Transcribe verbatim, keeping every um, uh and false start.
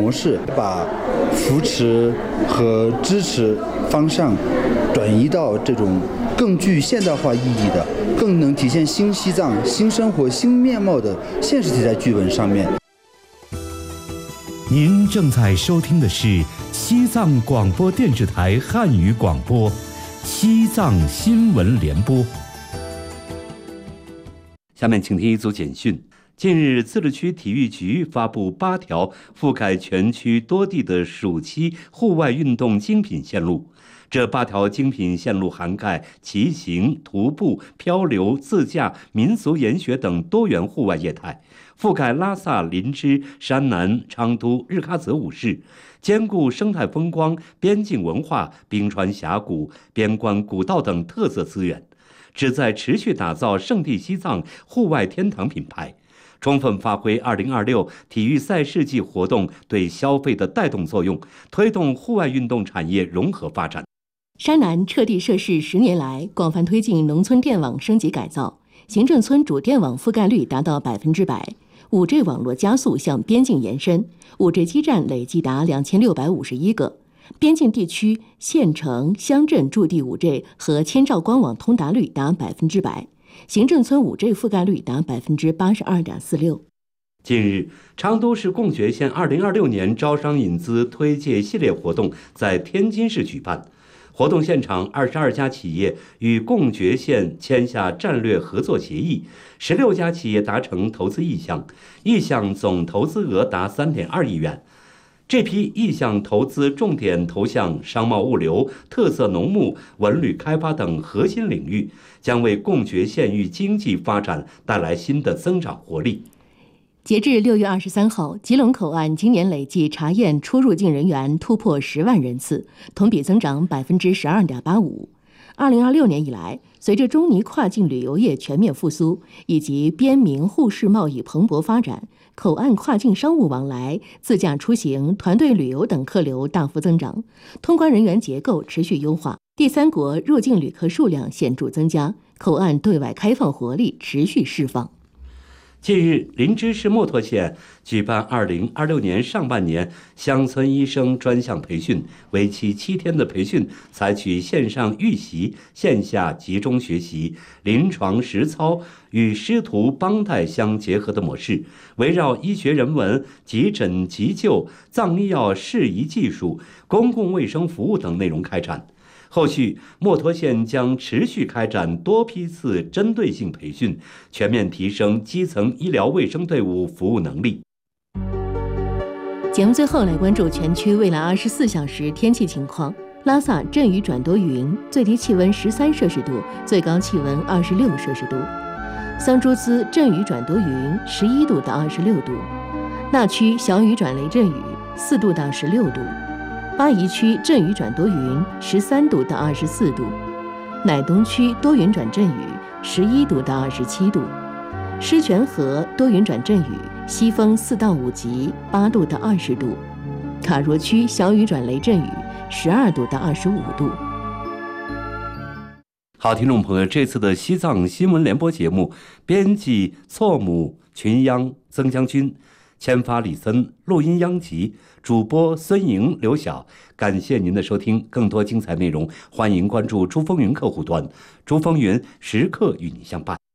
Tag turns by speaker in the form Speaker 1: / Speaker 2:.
Speaker 1: 模式，把扶持和支持方向转移到这种更具现代化意义的、更能体现新西藏新生活新面貌的现实题材剧本上面。
Speaker 2: 您正在收听的是西藏广播电视台汉语广播《西藏新闻联播》。下面请听一组简讯。近日，自治区体育局发布八条覆盖全区多地的暑期户外运动精品线路。这八条精品线路涵盖骑行、徒步、漂流、自驾、民俗研学等多元户外业态，覆盖拉萨、林芝、山南、昌都、日喀则五市，兼顾生态风光、边境文化、冰川峡谷、边关古道等特色资源，旨在持续打造圣地西藏户外天堂品牌，充分发挥二零二六体育赛事季活动对消费的带动作用，推动户外运动产业融合发展。
Speaker 3: 山南彻地设市十年来，广泛推进农村电网升级改造，行政村主电网覆盖率达到百分之百，五 G 网络加速向边境延伸，五 G 基站累计达两千六百五十一个。边境地区县城、乡镇驻地 五 G 和千兆光网通达率达百分之百，行政村 五 G 覆盖率达百分之八十二点四六。
Speaker 2: 近日，昌都市贡觉县二零二六年招商引资推介系列活动在天津市举办。活动现场，二十二家企业与贡觉县签下战略合作协议，十六家企业达成投资意向，意向总投资额达三点二亿元。这批意向投资重点投向商贸物流、特色农牧、文旅开发等核心领域，将为贡觉县域经济发展带来新的增长活力。
Speaker 3: 截至六月二十三号，吉隆口岸今年累计查验出入境人员突破十万人次，同比增长百分之十二点八五。二零二六年以来，随着中尼跨境旅游业全面复苏，以及边民互市贸易蓬勃发展，口岸跨境商务往来、自驾出行、团队旅游等客流大幅增长，通关人员结构持续优化，第三国入境旅客数量显著增加，口岸对外开放活力持续释放。
Speaker 2: 近日，林芝市墨脱县举办二零二六年上半年乡村医生专项培训，为期七天的培训采取线上预习、线下集中学习、临床实操与师徒帮带相结合的模式，围绕医学人文、急诊急救、藏医药适宜技术、公共卫生服务等内容开展。后续，墨脱县将持续开展多批次针对性培训，全面提升基层医疗卫生队伍服务能力。
Speaker 3: 节目最后来关注全区未来二十四小时天气情况。拉萨阵雨转多云，最低气温十三摄氏度，最高气温二十六摄氏度。桑珠孜阵雨转多云，十一度到二十六度。那区小雨转雷阵雨，四度到十六度。巴宜区阵雨转多云，十三度到二十四度；乃东区多云转阵雨，十一度到二十七度；狮泉河多云转阵雨，西风四到五级，八度到二十度；卡若区小雨转雷阵雨，十二度到二十五度。
Speaker 2: 好，听众朋友，这次的西藏新闻联播节目，编辑错母、群央、曾将军。签发李森，录音央吉，主播孙莹、刘晓，感谢您的收听。更多精彩内容，欢迎关注珠风云客户端，珠风云时刻与您相伴。